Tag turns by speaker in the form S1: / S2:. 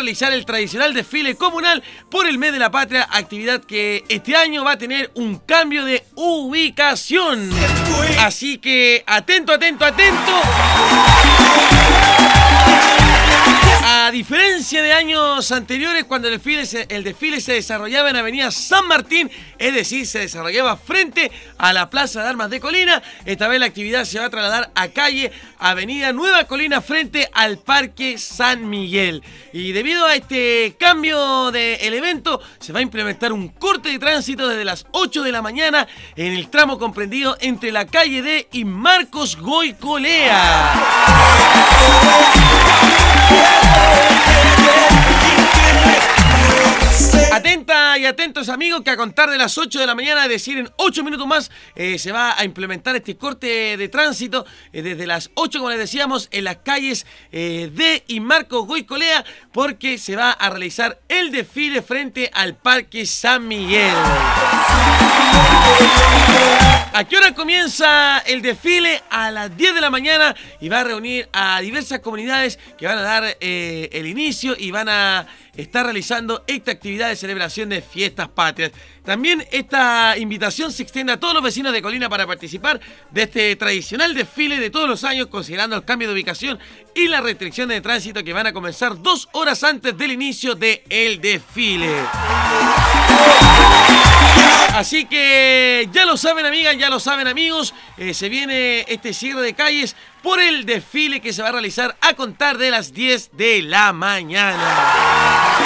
S1: realizar el tradicional desfile comunal por el mes de la patria, actividad que este año va a tener un cambio de ubicación. Así que atento, atento, atento. A diferencia de años anteriores, cuando el desfile se desarrollaba en Avenida San Martín, es decir, se desarrollaba frente a la Plaza de Armas de Colina, esta vez la actividad se va a trasladar a calle Avenida Nueva Colina frente al Parque San Miguel. Y debido a este cambio del evento, se va a implementar un corte de tránsito desde las 8 de la mañana en el tramo comprendido entre la calle D y Marcos Goicolea. Atenta y atentos amigos, que a contar de las 8 de la mañana, es decir, en 8 minutos más, se va a implementar este corte de tránsito desde las 8, como les decíamos, en las calles D y Marcos Goicolea, porque se va a realizar el desfile frente al Parque San Miguel. ¿A qué hora comienza el desfile? A las 10 de la mañana, y va a reunir a diversas comunidades que van a dar el inicio y van a estar realizando esta actividad de celebración de fiestas patrias. También esta invitación se extiende a todos los vecinos de Colina para participar de este tradicional desfile de todos los años, considerando el cambio de ubicación y las restricciones de tránsito que van a comenzar 2 horas antes del inicio del desfile. Así que ya lo saben, amigas, ya lo saben, amigos, se viene este cierre de calles por el desfile que se va a realizar a contar de las 10 de la mañana.